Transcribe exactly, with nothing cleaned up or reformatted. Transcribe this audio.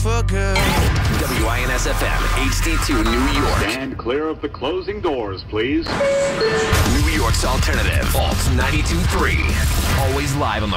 for good. W I N S F M, H D two, New York. Stand clear of the closing doors, please. New York's alternative, Alt ninety-two point three. Always live on the